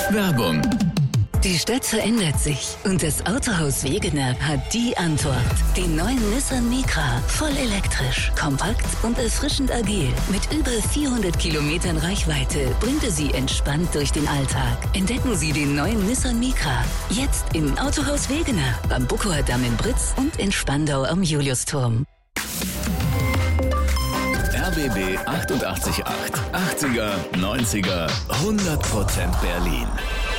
Werbung. Die Stadt verändert sich und das Autohaus Wegener hat die Antwort. Den neuen Nissan Micra, voll elektrisch, kompakt und erfrischend agil. Mit über 400 Kilometern Reichweite bringt er Sie entspannt durch den Alltag. Entdecken Sie den neuen Nissan Micra. Jetzt im Autohaus Wegener, am Buckower Damm in Britz und in Spandau am Juliusturm. RBB 88.8. 80er, 90er, 100% Berlin.